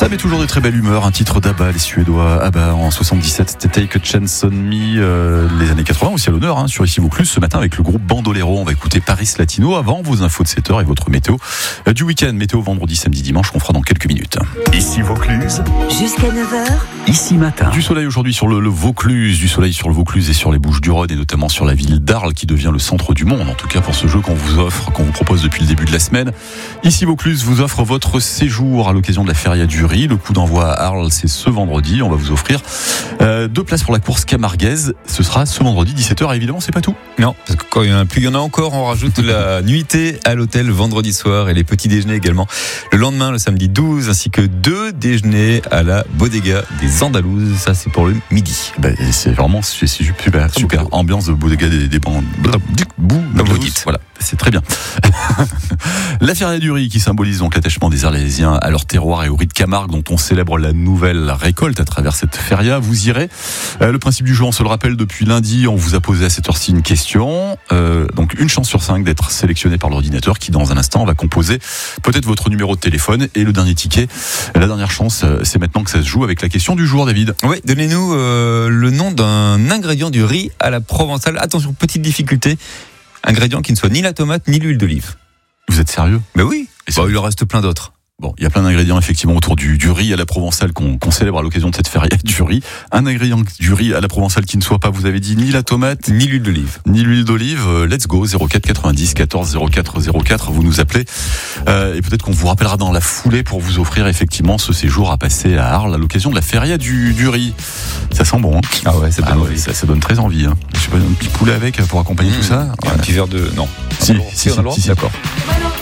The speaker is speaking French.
Ça met toujours de très belle humeur. Un titre d'ABBA, les Suédois. ABBA en 77, c'était Take a Chance on Me. Les années 80 aussi à l'honneur sur Ici Vaucluse. Ce matin avec le groupe Bandolero, on va écouter Paris Latino avant vos infos de 7h et votre météo du week-end. Météo vendredi, samedi, dimanche qu'on fera dans quelques minutes. Ici Vaucluse. Jusqu'à 9h. Ici matin. Du soleil aujourd'hui sur le Vaucluse, du soleil sur le Vaucluse et sur les Bouches-du-Rhône et notamment sur la ville d'Arles qui devient le centre du monde. En tout cas pour ce jeu qu'on vous propose depuis le début de la semaine. Ici Vaucluse vous offre votre séjour à l'occasion de la Feria du Riz. Le coup d'envoi à Arles, c'est ce vendredi. On va vous offrir 2 places pour la course camarguaise. Ce sera ce vendredi 17h. Évidemment, c'est pas tout. Non, parce que quand il y en a plus, il y en a encore. On rajoute la nuitée à l'hôtel vendredi soir et les petits déjeuners également le lendemain, le samedi 12, ainsi que 2 déjeuners à la Bodega des Andalouses. Ça, c'est pour le midi. C'est vraiment super. Ambiance de Bodega des bandes. Voilà, c'est très bien. La Feria du Riz qui symbolise donc l'attachement des Arlésiens à leur terroir et au riz de Camargue dont on célèbre la nouvelle récolte à travers cette feria. Vous irez. Le principe du jeu, on se le rappelle depuis lundi, on vous a posé à cette heure-ci une question. Donc une chance sur 5 d'être sélectionné par l'ordinateur qui dans un instant va composer peut-être votre numéro de téléphone et le dernier ticket. La dernière chance, c'est maintenant que ça se joue avec la question du jour, David. Oui, donnez-nous le nom d'un ingrédient du riz à la provençale. Attention, petite difficulté. Ingrédient qui ne soit ni la tomate ni l'huile d'olive. Vous êtes sérieux? Mais oui. Il en reste plein d'autres. Bon, il y a plein d'ingrédients effectivement autour du riz à la provençale qu'on célèbre à l'occasion de cette feria du riz. Un ingrédient du riz à la provençale qui ne soit pas, vous avez dit, ni la tomate, ni l'huile d'olive. Ni l'huile d'olive. Let's go, 04 90 14 04 04. Vous nous appelez et peut-être qu'on vous rappellera dans la foulée pour vous offrir effectivement ce séjour à passer à Arles à l'occasion de la feria du riz. Ça sent bon, hein? Ah ouais, ça donne envie. Ça donne très envie, hein. Je sais pas, un petit poulet avec pour accompagner tout ça. Un petit verre de... Non. Si, on a le droit. D'accord. Voilà.